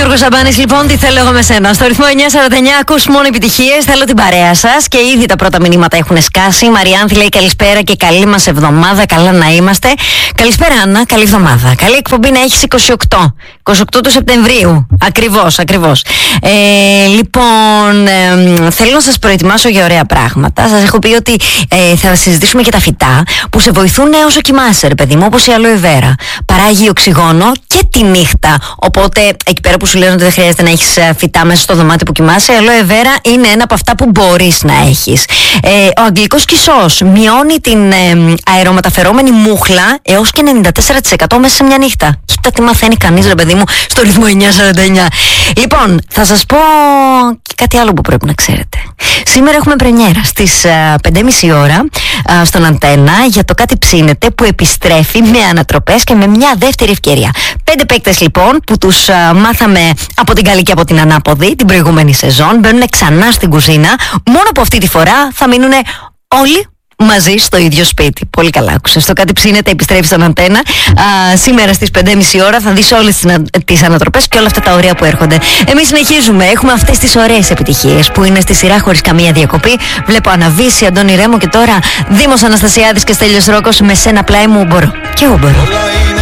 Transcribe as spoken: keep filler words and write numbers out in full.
Γιώργος Σαμπάνης, λοιπόν, τι θέλω εγώ με σένα. Στο ρυθμό εννιά σαράντα εννιά ακούς μόνο επιτυχίες. Θέλω την παρέα σας και ήδη τα πρώτα μηνύματα έχουν σκάσει. Η Μαριάνθη λέει καλησπέρα και καλή μας εβδομάδα. Καλά να είμαστε. Καλησπέρα, Άννα. Καλή εβδομάδα. Καλή εκπομπή να έχεις είκοσι οκτώ. είκοσι οκτώ του Σεπτεμβρίου. Ακριβώς, ακριβώς. Ε, λοιπόν, ε, θέλω να σας προετοιμάσω για ωραία πράγματα. Σας έχω πει ότι ε, θα συζητήσουμε και τα φυτά που σε βοηθούν όσο κοιμάσαι, ρε παιδί μου, όπως η αλόε βέρα. Παράγει οξυγόνο και τη νύχτα. Οπότε, εκεί πέρα που σου λένε ότι δεν χρειάζεται να έχεις φυτά μέσα στο δωμάτιο που κοιμάσαι, η αλόε βέρα είναι ένα από αυτά που μπορείς να έχεις. Ε, ο αγγλικός κυσσός μειώνει την ε, αερομεταφερόμενη μούχλα έως και ενενήντα τέσσερα τοις εκατό μέσα σε μια νύχτα. Κοίτα τι μαθαίνει κανείς, ρε παιδί μου, στο ρυθμό εννιά σαράντα εννιά. Λοιπόν, θα σας πω και κάτι άλλο που πρέπει να ξέρετε. Σήμερα έχουμε πρεμιέρα στις πέντε και μισή ώρα α, στον Αντένα για το Κάτι Ψήνεται, που επιστρέφει με ανατροπές και με μια δεύτερη ευκαιρία. Πέντε παίκτες λοιπόν που τους α, μάθαμε από την καλή και από την ανάποδη την προηγούμενη σεζόν μπαίνουν ξανά στην κουζίνα, μόνο που αυτή τη φορά θα μείνουν όλοι μαζί στο ίδιο σπίτι. Πολύ καλά άκουσες. Το Κάτι Ψήνεται επιστρέφει στον Αντένα. Α, σήμερα στις πέντε και μισή ώρα θα δεις όλες τις, τις ανατροπές και όλα αυτά τα ωραία που έρχονται. Εμείς συνεχίζουμε. Έχουμε αυτές τις ωραίες επιτυχίες που είναι στη σειρά χωρίς καμία διακοπή. Βλέπω Αναβίση, Αντώνη Ρέμο και τώρα Δήμος Αναστασιάδης και Στέλιος Ρόκος με Σένα πλάι μου μπορώ. Και εγώ μπορώ.